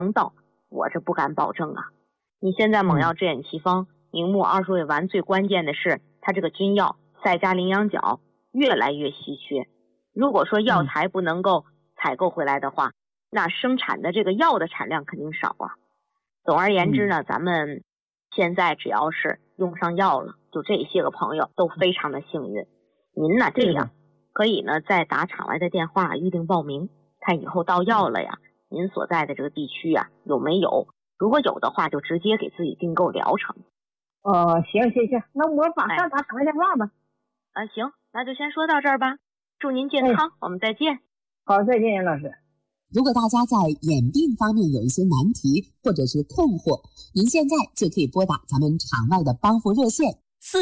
通道，我这不敢保证啊。你现在猛药制眼奇方明目20味丸，最关键的是它这个君药赛加羚羊角越来越稀缺。如果说药材不能够采购回来的话，那生产的这个药的产量肯定少啊。总而言之呢，咱们现在只要是用上药了，就这些个朋友都非常的幸运。您呢这样可以呢再打场外的电话预定报名，看以后到药了呀，您所在的这个地区呀有没有，如果有的话就直接给自己订购疗程。 行，那我马上打场外电话吧。 行，那就先说到这儿吧，祝您健康，我们再见。 好，再见，严老师。 如果大家在眼病方面有一些难题或者是困惑，您现在就可以拨打咱们场外的帮扶热线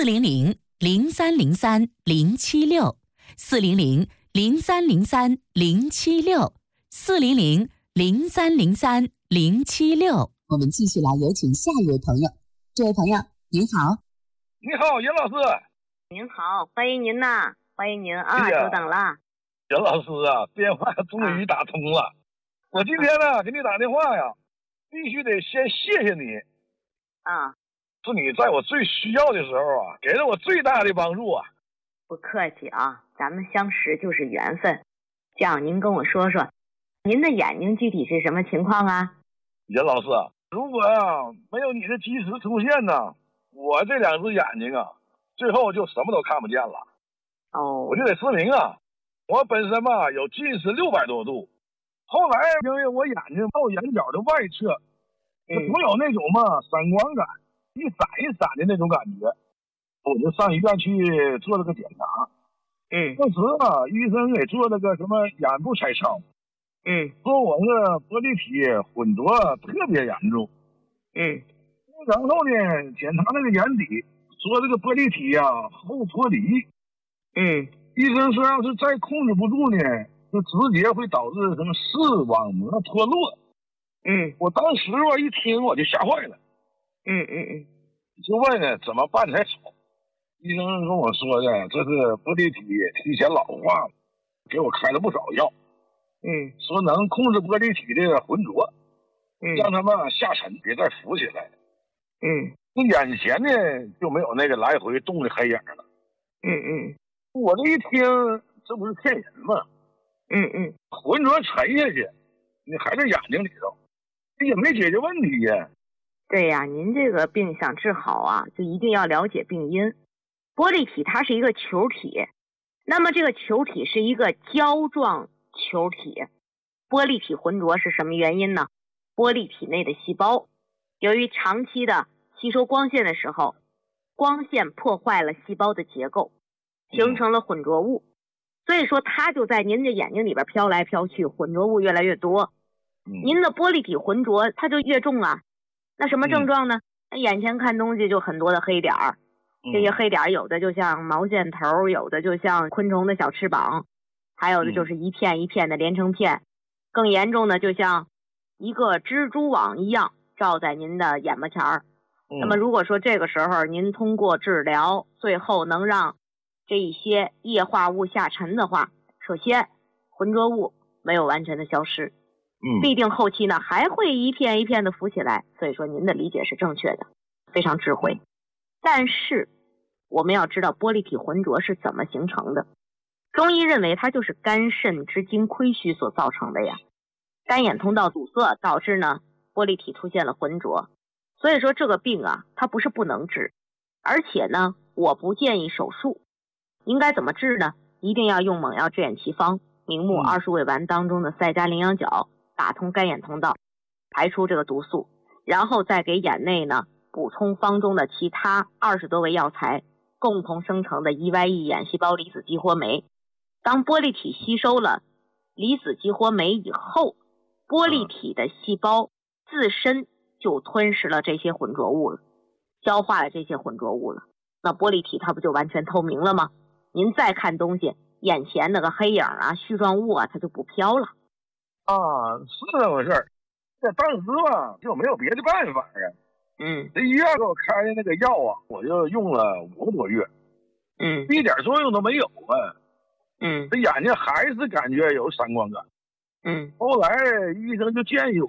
400-0303-076，400-0303-076。我们继续来有请下一位朋友。这位朋友您好。 你好，严老师。 您好，欢迎您呐，欢迎您啊，久等了。 严老师啊，电话终于打通了。我今天呢给你打电话呀，必须得先谢谢你啊， 是你在我最需要的时候啊，给了我最大的帮助啊。 不客气啊，咱们相识就是缘分。这样您跟我说说，您的眼睛具体是什么情况啊？ 严老师，如果没有你的及时出现呢，我这两只眼睛啊，最后就什么都看不见了。我就得失明啊。我本身吧有近视600多度，后来因为我眼睛到眼角的外侧，总有那种散光感，一闪一闪的那种感觉，我就上医院去做了个检查。当时医生给做了个什么眼部彩超，说我这玻璃体混浊特别严重。然后呢，检查那个眼底，说这个玻璃体后脱离。医生说要是再控制不住呢，就直接会导致什么视网膜脱落。我当时一听我就吓坏了。就问呢怎么办才好？医生跟我说的，这是玻璃体提前老化了，给我开了不少药。说能控制玻璃体的浑浊，让他们下沉，别再浮起来。那眼前呢就没有那个来回动的黑影了。我这一听，这不是骗人吗？浑浊沉下去，你还在眼睛里头，这也没解决问题呀。 对呀，您这个病想治好啊，就一定要了解病因。玻璃体它是一个球体，那么这个球体是一个胶状球体。玻璃体浑浊是什么原因呢？玻璃体内的细胞由于长期的吸收光线的时候，光线破坏了细胞的结构，形成了混浊物，所以说它就在您的眼睛里边飘来飘去，混浊物越来越多。您的玻璃体浑浊它就越重啊。那什么症状呢？眼前看东西就很多的黑点儿，这些黑点儿有的就像毛线头，有的就像昆虫的小翅膀，还有的就是一片一片的连成片，更严重的就像一个蜘蛛网一样罩在您的眼巴前儿。那么如果说这个时候您通过治疗最后能让这一些液化物下沉的话，首先浑浊物没有完全的消失，必定后期呢还会一片一片的浮起来。所以说您的理解是正确的，非常智慧。但是我们要知道玻璃体浑浊是怎么形成的。中医认为它就是肝肾之精亏虚所造成的呀。肝眼通道堵塞导致呢玻璃体出现了浑浊。所以说这个病啊，它不是不能治，而且呢我不建议手术。应该怎么治呢？一定要用猛药治眼奇方明目20味丸当中的赛加羚羊角，打通肝眼通道，排出这个毒素，然后再给眼内呢补充方中的其他20多味药材共同生成的 EYE 眼细胞离子激活酶。当玻璃体吸收了离子激活酶以后，玻璃体的细胞自身就吞噬了这些混浊物了，消化了这些混浊物了，那玻璃体它不就完全透明了吗？您再看东西，眼前那个黑影啊、絮状物啊，它就不飘了。 是这么回事儿。这当时吧就没有别的办法啊。这医院给我开的那个药啊，我就用了5个多月，一点作用都没有啊。这眼睛还是感觉有闪光感。后来医生就建议我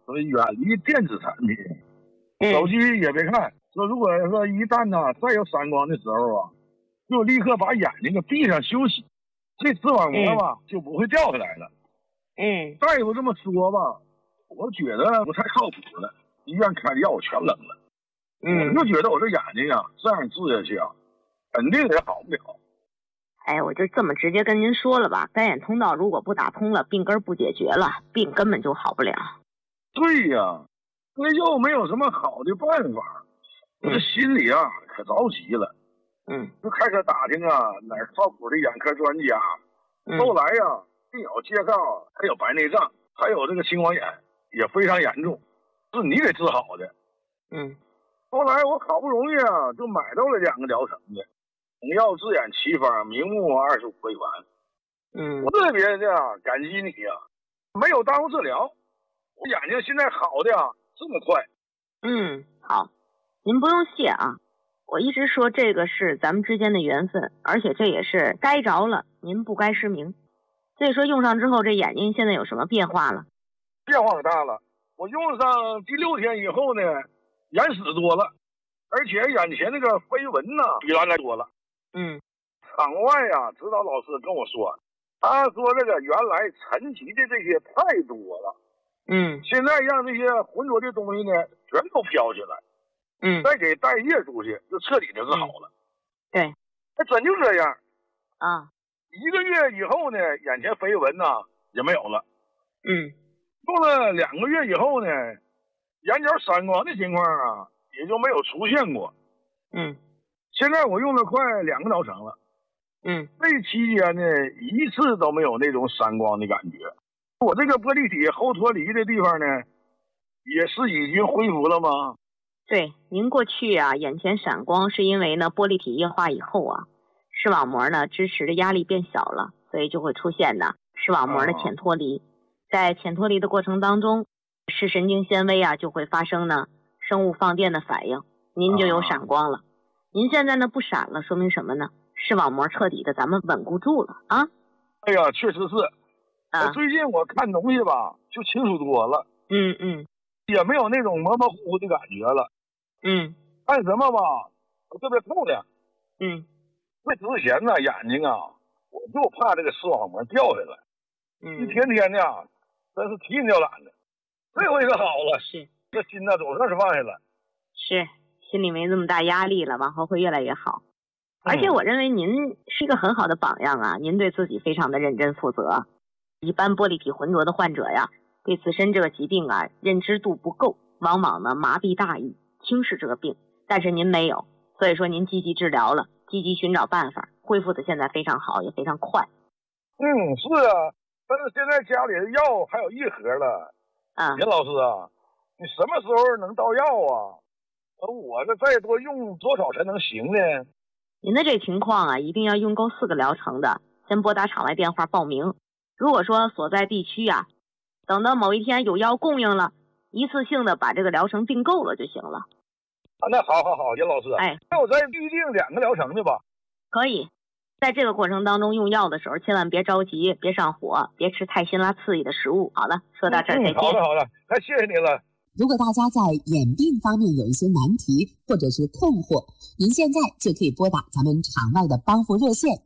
所以远离电子产品，手机也别看。说如果说一旦呢再有闪光的时候啊，就立刻把眼睛给闭上休息，这视网膜吧就不会掉下来了。大夫这么说吧，我觉得不太靠谱了，医院开的药我全扔了。我就觉得我这眼睛啊这样治下去啊，肯定也好不了。 哎，我就这么直接跟您说了吧，干眼通道如果不打通了，病根不解决了，病根本就好不了。 对呀，那又没有什么好的办法，我这心里啊可着急了。就开始打听啊哪儿靠谱的眼科专家。后来呀，病友介绍还有白内障，还有这个青光眼也非常严重，是你给治好的。后来我好不容易啊就买到了2个疗程的，红药治眼奇方，明目25回丸。我特别的感激你呀，没有耽误治疗，我眼睛现在好的这么快。 好，您不用谢啊。我一直说这个是咱们之间的缘分，而且这也是该着了，您不该失明。所以说用上之后，这眼睛现在有什么变化了？ 变化可大了。我用上第6天以后呢，眼屎多了，而且眼前那个飞蚊呢比原来多了。场外啊，指导老师跟我说，他说这个原来沉积的这些太多了。现在让这些浑浊的东西呢全都飘起来。再给代谢出去，就彻底的治好了。 对， 还真就这样啊 ！1个月以后呢，眼前飞蚊也没有了。用了2个月以后呢，眼角闪光的情况也就没有出现过。现在我用了快2个疗程了。这期间呢，一次都没有那种闪光的感觉。我这个玻璃体后脱离的地方呢，也是已经恢复了吗？ 对，您过去眼前闪光是因为呢玻璃体液化以后视网膜呢支持的压力变小了，所以就会出现呢视网膜的浅脱离。在浅脱离的过程当中，视神经纤维就会发生呢生物放电的反应，您就有闪光了。您现在呢不闪了，说明什么呢？视网膜彻底的咱们稳固住了啊。 哎呀，确实是。最近我看东西吧就清楚多了。也没有那种模模糊糊的感觉了。看什么吧我特别透亮。那之前呢眼睛我就怕这个视网膜掉下来。一天天的真是提心吊胆的。这回可好了，这心总算是放下了。 是，心里没这么大压力了，往后会越来越好。而且我认为您是一个很好的榜样您对自己非常的认真负责。一般玻璃体浑浊的患者对自身这个疾病认知度不够，往往呢麻痹大意，轻视这个病。但是您没有，所以说您积极治疗了，积极寻找办法，恢复的现在非常好，也非常快。 是啊，但是现在家里的药还有1盒了。严老师你什么时候能到药我这再多用多少才能行呢？ 您的这情况一定要用够4个疗程的，先拨打场外电话报名。如果说所在地区等到某一天有药供应了，一次性的把这个疗程订购了就行了。 那好，严老师。那我再预定2个疗程的吧。 可以。在这个过程当中用药的时候，千万别着急，别上火，别吃太辛辣刺激的食物。好了，说到这儿再见。 好的，那谢谢你了。 如果大家在眼病方面有一些难题或者是困惑，您现在就可以拨打咱们场外的帮扶热线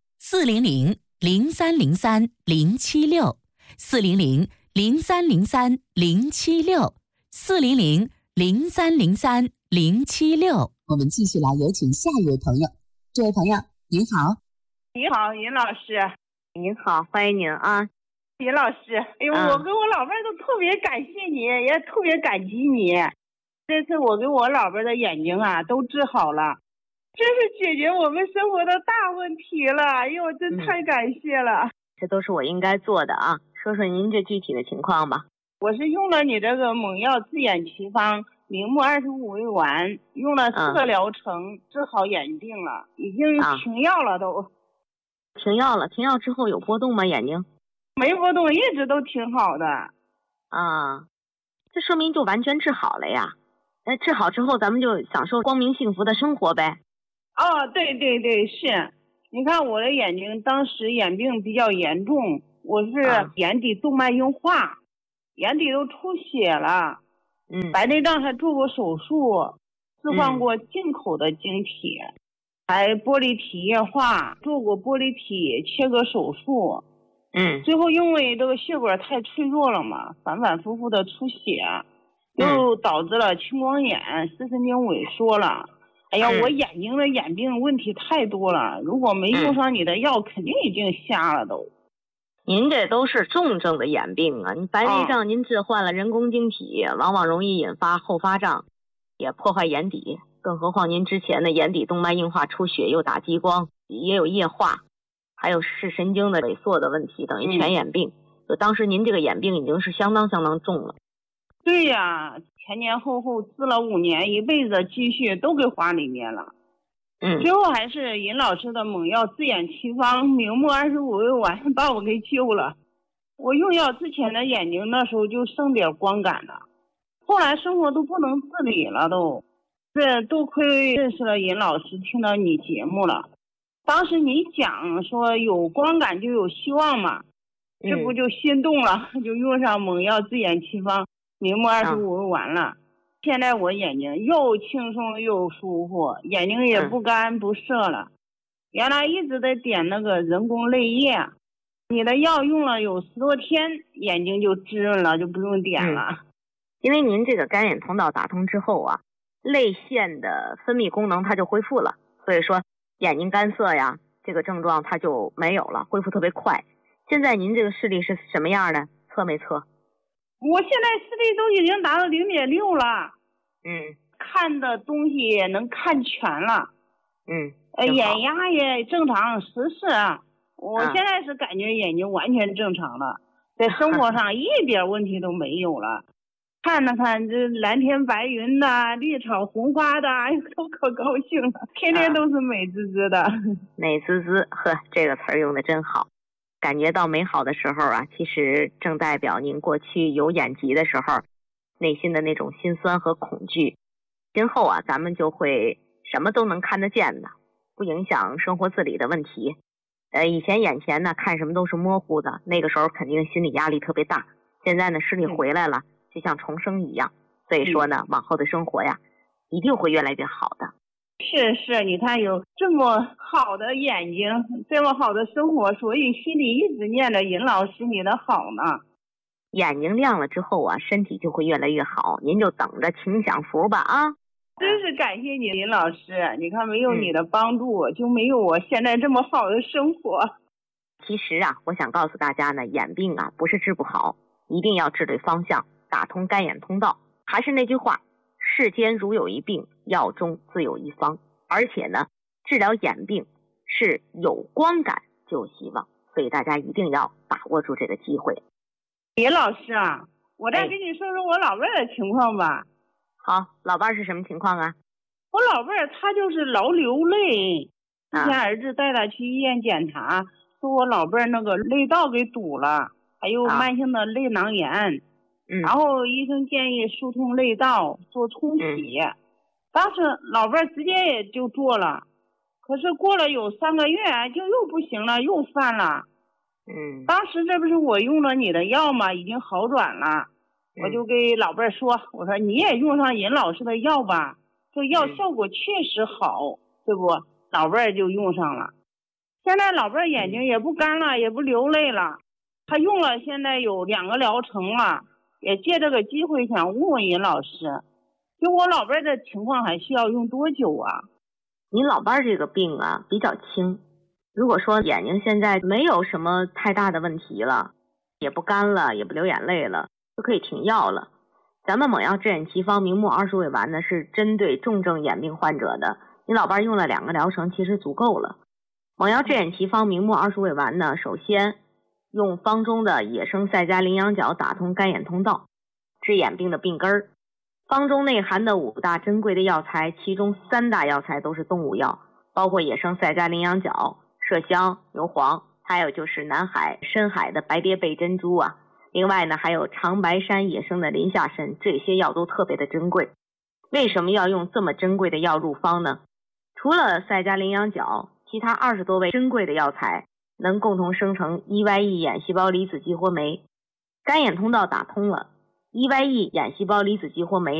400-303-076，400-0303-076。 我们继续来有请下一位朋友。这位朋友您好。 你好，尹老师。 您好，欢迎您尹老师，哎呦，我跟我老伴都特别感谢你，也特别感激你。这次我跟我老伴的眼睛都治好了，真是解决我们生活的大问题了。哎呦，真太感谢了。 这都是我应该做的说说您这具体的情况吧。 我是用了你这个猛药治眼奇方明目25味丸，用了4个疗程，治好眼病了，已经停药了都。 停药了？停药之后有波动吗？眼睛？ 没波动，一直都挺好的。 这说明就完全治好了呀。那治好之后，咱们就享受光明幸福的生活呗。 对，是。你看我的眼睛，当时眼病比较严重，我是眼底动脉硬化，眼底都出血了。 白内障还做过手术，置换过进口的晶体，还玻璃体液化，做过玻璃体切割手术。最后因为这个血管太脆弱了嘛，反反复复的出血，又导致了青光眼，视神经萎缩了。哎呀，我眼睛的眼病问题太多了，如果没用上你的药，肯定已经瞎了都。 您这都是重症的眼病啊！你白内障您置换了人工晶体，往往容易引发后发障，也破坏眼底。更何况您之前的眼底动脉硬化出血，又打激光，也有液化，还有视神经的萎缩的问题，等于全眼病。就当时您这个眼病已经是相当重了。 对呀，前前后后治了5年，一辈子积蓄都给花里面了。最后还是尹老师的猛药自眼奇方明目25味丸把我给救了。我用药之前的眼睛那时候就剩点光感了，后来生活都不能自理了都。这多亏认识了尹老师，听到你节目了。当时你讲说有光感就有希望嘛，这不就心动了，就用上猛药自眼奇方明目25味丸了。现在我眼睛又轻松又舒服，眼睛也不干不涩了。原来一直在点那个人工泪液，你的药用了有10多天，眼睛就滋润了，就不用点了。 因为您这个干眼通道打通之后啊，泪腺的分泌功能它就恢复了，所以说眼睛干涩呀这个症状它就没有了，恢复特别快。现在您这个视力是什么样的？测没测？ 我现在视力都已经达到0.6了。看的东西也能看全了。眼压也正常，14。我现在是感觉眼睛完全正常了，在生活上一点问题都没有了。看了看这蓝天白云的，绿草红花的，都可高兴了，天天都是美滋滋的。 美滋滋，呵，这个词儿用的真好。感觉到美好的时候啊，其实正代表您过去有眼疾的时候内心的那种心酸和恐惧。今后啊，咱们就会什么都能看得见的，不影响生活自理的问题。以前眼前呢看什么都是模糊的，那个时候肯定心理压力特别大。现在呢视力回来了，就像重生一样。所以说呢，往后的生活呀，一定会越来越好的。 是，你看有这么好的眼睛，这么好的生活，所以心里一直念着尹老师你的好呢。 眼睛亮了之后啊，身体就会越来越好，您就等着请享福吧啊！ 真是感谢你，尹老师，你看没有你的帮助，就没有我现在这么好的生活。 其实啊，我想告诉大家呢，眼病啊不是治不好，一定要治对方向，打通干眼通道。还是那句话，世间如有一病，药中自有一方。而且呢，治疗眼病是有光感就有希望，所以大家一定要把握住这个机会。 尹老师啊，我再跟你说说我老伴儿的情况吧。 好，老伴儿是什么情况啊？ 我老伴儿他就是老流泪，之前儿子带他去医院检查，说我老伴儿那个泪道给堵了，还有慢性的泪囊炎。然后医生建议疏通泪道，做冲洗。当时老伴儿直接也就做了，可是过了有3个月就又不行了，又犯了。当时这不是我用了你的药吗？已经好转了。我就给老伴儿说，我说你也用上尹老师的药吧，这药效果确实好，对不？老伴儿就用上了。现在老伴儿眼睛也不干了，也不流泪了。他用了现在有2个疗程了，也借这个机会想问问尹老师，就我老伴儿的情况还需要用多久啊？ 您老伴儿这个病啊比较轻，如果说眼睛现在没有什么太大的问题了，也不干了，也不流眼泪了，就可以停药了。咱们猛药治眼奇方明目20味丸呢，是针对重症眼病患者的。你老伴用了2个疗程，其实足够了。猛药治眼奇方明目20味丸呢，首先用方中的野生赛迦羚羊角打通干眼通道，治眼病的病根儿。方中内含的5大珍贵的药材，其中3大药材都是动物药，包括野生赛迦羚羊角、麝香、牛黄，还有就是南海、深海的白蝶贝珍珠啊。另外呢，还有长白山野生的林下参，这些药都特别的珍贵。为什么要用这么珍贵的药入方呢？除了赛迦羚羊角，其他20多味珍贵的药材能共同生成 EYE 眼细胞离子激活酶。干眼通道打通了， EYE 眼细胞离子激活酶